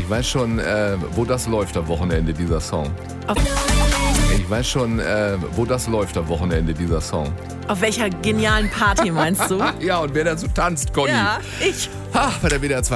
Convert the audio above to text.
Ich weiß schon, wo das läuft am Wochenende, dieser Song. Ich weiß schon, wo das läuft am Wochenende, dieser Song. Auf welcher genialen Party meinst du? Ja, und wer dazu tanzt, Conny. Ja, ich. Bei der WDR 2